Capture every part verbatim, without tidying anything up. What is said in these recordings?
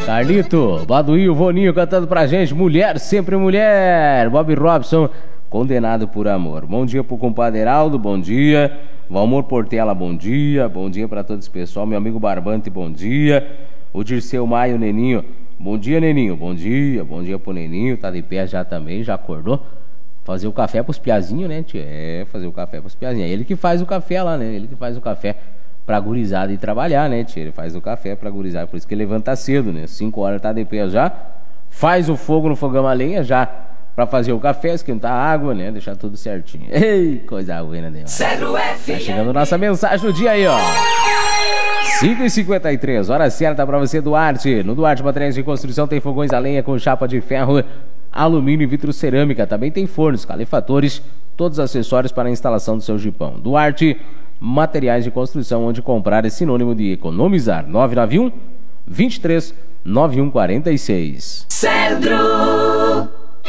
Carlito, Baduí, Voninho cantando pra gente. Mulher, sempre mulher. Bob Robson, condenado por amor. Bom dia pro compadre Heraldo, bom dia. Valmor Portela, bom dia. Bom dia pra todo esse pessoal. Meu amigo Barbante, bom dia. O Dirceu Maio, Neninho. Bom dia, Neninho. Bom dia. Bom dia pro Neninho. Tá de pé já também, já acordou. Fazer o café pros piazinhos, né, tia? É, fazer o café pros piazinhos. É ele que faz o café lá, né? Ele que faz o café pra gurizada e trabalhar, né, tia? Ele faz o café pra gurizada. Por isso que ele levanta cedo, né? Cinco horas tá de pé já. Faz o fogo no fogão a lenha já. Pra fazer o café, esquentar a água, né? Deixar tudo certinho. Ei, coisa boa, né, Deus? Tá chegando nossa mensagem no dia aí, ó. cinco e cinquenta e três, hora certa pra você, Duarte. No Duarte Materiais de Construção tem fogões a lenha com chapa de ferro, alumínio e vitrocerâmica. Também tem fornos, calefatores, todos os acessórios para a instalação do seu jipão. Duarte Materiais de Construção, onde comprar é sinônimo de economizar. nove nove um, vinte e três, nove um quatro seis. Cedro.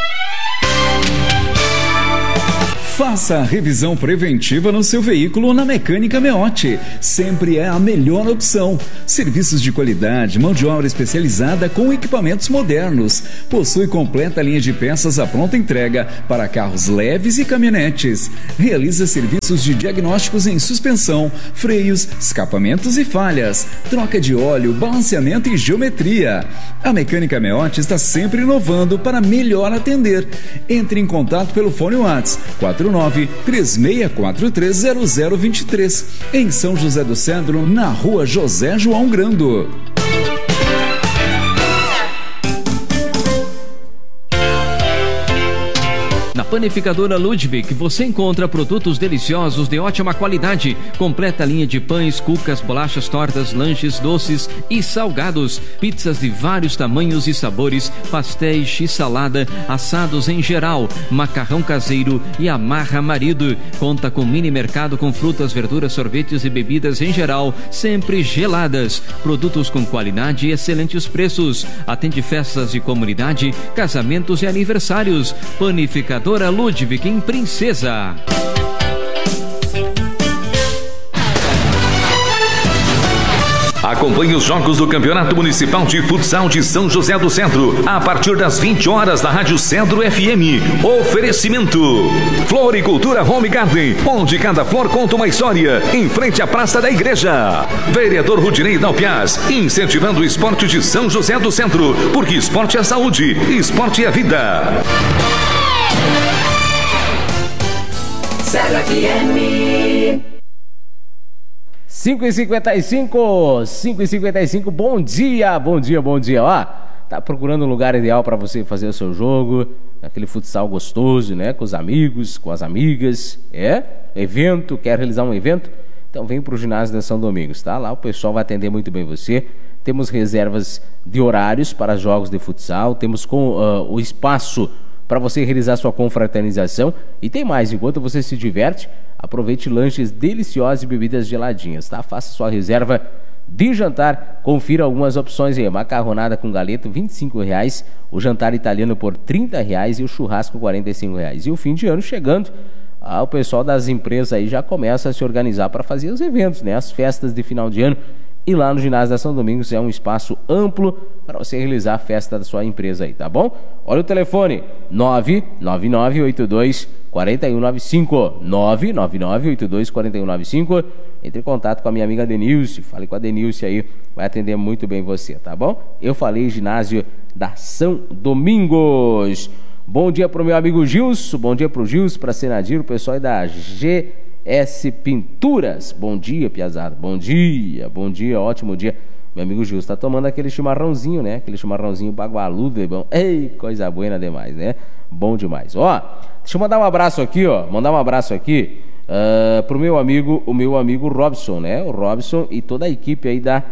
Faça a revisão preventiva no seu veículo na Mecânica Meotti. Sempre é a melhor opção. Serviços de qualidade, mão de obra especializada com equipamentos modernos. Possui completa linha de peças à pronta entrega para carros leves e caminhonetes. Realiza serviços de diagnósticos em suspensão, freios, escapamentos e falhas, troca de óleo, balanceamento e geometria. A Mecânica Meotti está sempre inovando para melhor atender. Entre em contato pelo fone WhatsApp quatro nove três seis quatro três zero zero dois três, em São José do Cedro, na rua José João Grando. Na Panificadora Ludwig você encontra produtos deliciosos de ótima qualidade, completa linha de pães, cucas, bolachas, tortas, lanches, doces e salgados, pizzas de vários tamanhos e sabores, pastéis e salada, assados em geral, macarrão caseiro e amarra marido. Conta com mini mercado com frutas, verduras, sorvetes e bebidas em geral, sempre geladas. Produtos com qualidade e excelentes preços. Atende festas de comunidade, casamentos e aniversários. Panificadora Ludwig em Princesa. Acompanhe os jogos do Campeonato Municipal de Futsal de São José do Cedro a partir das vinte horas na Rádio Cedro F M. Oferecimento Floricultura Home Garden, onde cada flor conta uma história, em frente à Praça da Igreja. Vereador Rudinei Dalpiaz, incentivando o esporte de São José do Cedro, porque esporte é saúde, esporte é vida. Cedro F M. cinco e cinquenta e cinco, cinco e cinquenta e cinco, bom dia, bom dia, bom dia. Ó, tá procurando um lugar ideal para você fazer o seu jogo, aquele futsal gostoso, né? Com os amigos, com as amigas, é? Evento, quer realizar um evento? Então vem pro ginásio da São Domingos, tá? Lá o pessoal vai atender muito bem você. Temos reservas de horários para jogos de futsal, temos com uh, o espaço para você realizar sua confraternização. E tem mais, enquanto você se diverte, aproveite lanches deliciosos e bebidas geladinhas, tá? Faça sua reserva de jantar, confira algumas opções aí: macarronada com galeto, vinte e cinco reais, o jantar italiano por trinta reais e o churrasco quarenta e cinco reais. E o fim de ano chegando, ah, o pessoal das empresas aí já começa a se organizar para fazer os eventos, né? As festas de final de ano. E lá no ginásio da São Domingos é um espaço amplo para você realizar a festa da sua empresa aí, tá bom? Olha o telefone, nove nove nove oito dois quatro um nove cinco, nove nove nove oito dois quatro um nove cinco. Entre em contato com a minha amiga Denilce, fale com a Denilce aí, vai atender muito bem você, tá bom? Eu falei ginásio da São Domingos. Bom dia pro meu amigo Gilson, bom dia pro Gilson, pra Senadir, o pessoal aí da G S Pinturas. Bom dia, piazada. Bom dia, bom dia, ótimo dia. Meu amigo Gilson tá tomando aquele chimarrãozinho, né? Aquele chimarrãozinho bagualudo, é bom. Ei, coisa boa demais, né? Bom demais. Ó, deixa eu mandar um abraço aqui, ó. Mandar um abraço aqui uh, pro meu amigo, o meu amigo Robson, né? O Robson e toda a equipe aí da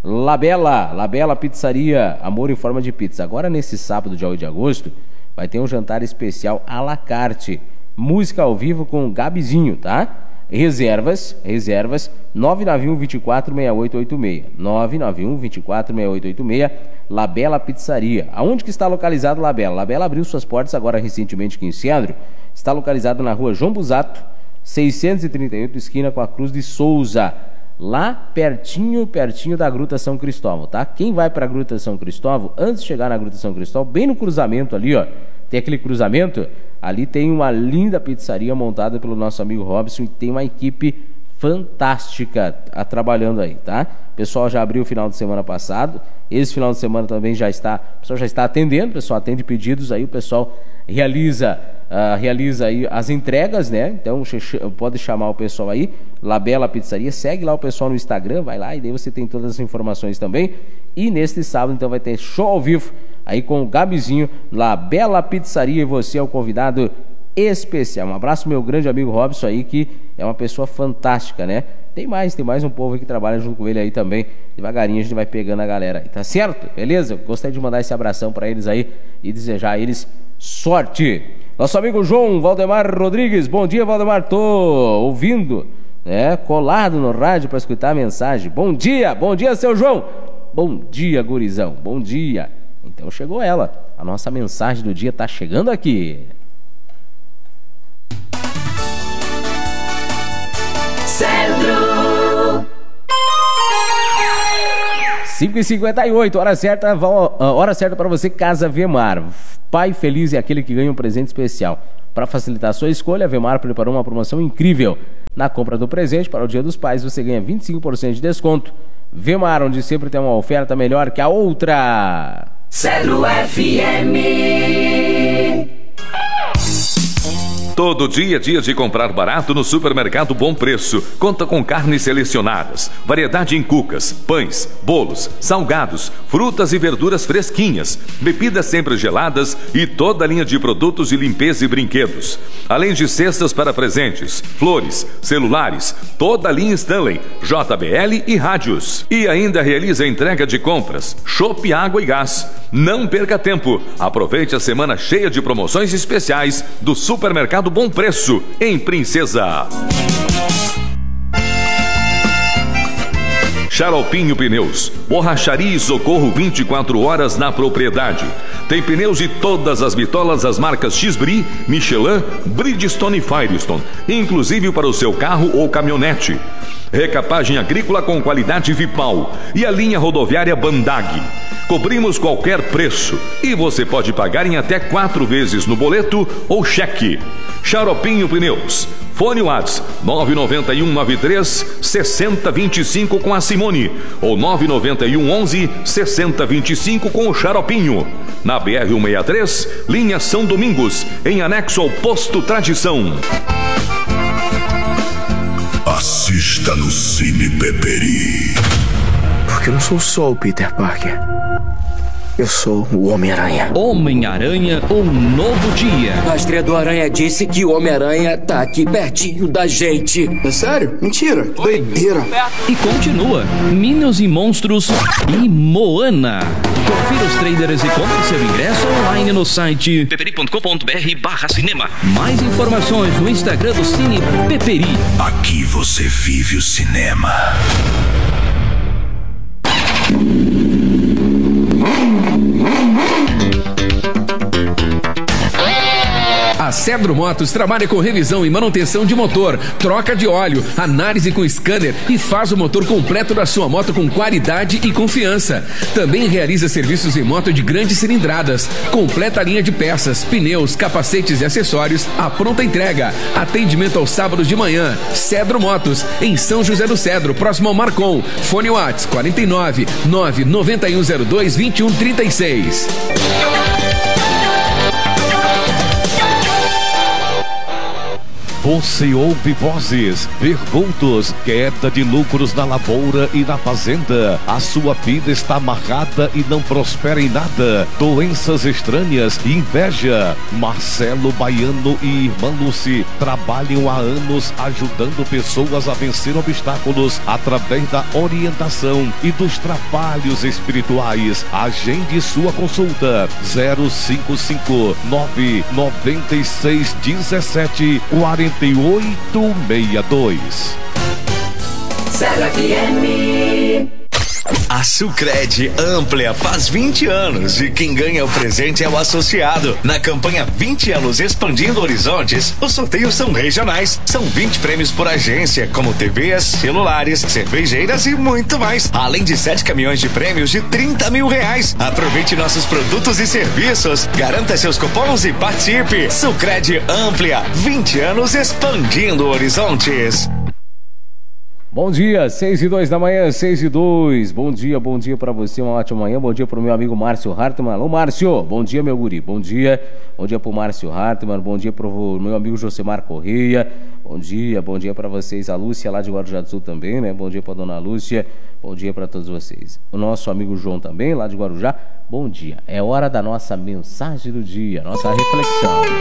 Labela, Labela Pizzaria, amor em forma de pizza. Agora nesse sábado, dia oito de agosto, vai ter um jantar especial à la carte. Música ao vivo com o Gabizinho, tá? Reservas, reservas, nove nove um, vinte e quatro, seis oito oito seis, nove nove um, vinte e quatro, seis oito oito seis, Labela Pizzaria. Aonde que está localizado Labela? Labela abriu suas portas agora recentemente aqui em Cedro. Está localizado na rua João Busato, seiscentos e trinta e oito, esquina com a Cruz de Souza. lá pertinho, pertinho da Gruta São Cristóvão, tá? Quem vai pra Gruta São Cristóvão, antes de chegar na Gruta São Cristóvão, bem no cruzamento ali, ó, tem aquele cruzamento, ali tem uma linda pizzaria montada pelo nosso amigo Robson e tem uma equipe fantástica a, trabalhando aí, tá? O pessoal já abriu o final de semana passado, esse final de semana também já está, o pessoal já está atendendo, o pessoal atende pedidos aí, o pessoal realiza, uh, realiza aí as entregas, né? Então pode chamar o pessoal aí, Labela Pizzaria, segue lá o pessoal no Instagram, vai lá e daí você tem todas as informações também. E neste sábado então vai ter show ao vivo aí com o Gabizinho, Labela Pizzaria, e você é o convidado especial. Um abraço meu grande amigo Robson aí, que é uma pessoa fantástica, né? Tem mais, tem mais um povo que trabalha junto com ele aí também. Devagarinho a gente vai pegando a galera aí, tá certo? Beleza? Gostaria de mandar esse abração pra eles aí e desejar a eles sorte. Nosso amigo João Valdemar Rodrigues, bom dia, Valdemar, tô ouvindo, né? Colado no rádio pra escutar a mensagem. Bom dia, bom dia, seu João. Bom dia, gurizão, bom dia. Então chegou ela, a nossa mensagem do dia tá chegando aqui. Centro. cinco e cinquenta e oito, hora certa, hora certa para você, Casa Vemar. Pai feliz é aquele que ganha um presente especial. Para facilitar a sua escolha, a Vemar preparou uma promoção incrível. Na compra do presente para o Dia dos Pais, você ganha vinte e cinco por cento de desconto. Vemar, onde sempre tem uma oferta melhor que a outra. Cedro F M. Todo dia é dia de comprar barato no Supermercado Bom Preço. Conta com carnes selecionadas, variedade em cucas, pães, bolos, salgados, frutas e verduras fresquinhas, bebidas sempre geladas e toda a linha de produtos de limpeza e brinquedos. Além de cestas para presentes, flores, celulares, toda a linha Stanley, J B L e rádios. E ainda realiza entrega de compras, chopp, água e gás. Não perca tempo. Aproveite a semana cheia de promoções especiais do Supermercado Bom Preço, em Princesa. Xaropinho Pneus, borracharia e socorro vinte e quatro horas na propriedade. Tem pneus de todas as bitolas das marcas X-Bri, Michelin, Bridgestone e Firestone, inclusive para o seu carro ou caminhonete. Recapagem agrícola com qualidade Vipal e a linha rodoviária Bandag. Cobrimos qualquer preço e você pode pagar em até quatro vezes no boleto ou cheque. Xaropinho Pneus. Fone WhatsApp nove nove um nove três seis zero dois cinco com a Simone ou nove nove um onze seis zero dois cinco com o Xaropinho. Na B R cento e sessenta e três, linha São Domingos, em anexo ao Posto Tradição. Assista no Cine Peperi. Porque eu não sou só o Peter Parker. Eu sou o Homem-Aranha. Homem-Aranha, um novo dia. A estreia do Aranha disse que o Homem-Aranha tá aqui pertinho da gente. É sério? Mentira. Que doideira. E continua. Minions e Monstros e Moana. Confira os trailers e compre seu ingresso online no site peperi ponto com ponto br barra cinema. Mais informações no Instagram do Cine Peperi. Aqui você vive o cinema. A Cedro Motos trabalha com revisão e manutenção de motor, troca de óleo, análise com scanner e faz o motor completo da sua moto com qualidade e confiança. Também realiza serviços em moto de grandes cilindradas, completa linha de peças, pneus, capacetes e acessórios à pronta entrega. Atendimento aos sábados de manhã. Cedro Motos, em São José do Cedro, próximo ao Marcon. Fone WhatsApp quarenta e nove, nove nove um zero dois, vinte e um trinta e seis. Você ouve vozes, vê vultos, queda de lucros na lavoura e na fazenda. A sua vida está amarrada e não prospera em nada. Doenças estranhas e inveja. Marcelo Baiano e irmã Lucy trabalham há anos ajudando pessoas a vencer obstáculos através da orientação e dos trabalhos espirituais. Agende sua consulta zero cinco cinco nove nove seis um sete quatro oito seis dois. Cedro F M. A Sucred Amplia faz vinte anos e quem ganha o presente é o associado. Na campanha vinte anos Expandindo Horizontes, os sorteios são regionais. São vinte prêmios por agência, como T Vs, celulares, cervejeiras e muito mais. Além de sete caminhões de prêmios de trinta mil reais. Aproveite nossos produtos e serviços. Garanta seus cupons e participe. Sucred Amplia, vinte anos expandindo horizontes. Bom dia, seis e dois da manhã, seis e dois. Bom dia, bom dia pra você, uma ótima manhã. Bom dia pro meu amigo Márcio Hartmann. Alô, Márcio, bom dia, meu guri. Bom dia, bom dia pro Márcio Hartmann. Bom dia pro meu amigo Josemar Correia. Bom dia, bom dia pra vocês. A Lúcia lá de Guarujá do Sul também, né? Bom dia pra dona Lúcia. Bom dia pra todos vocês. O nosso amigo João também, lá de Guarujá. Bom dia. É hora da nossa mensagem do dia, nossa reflexão.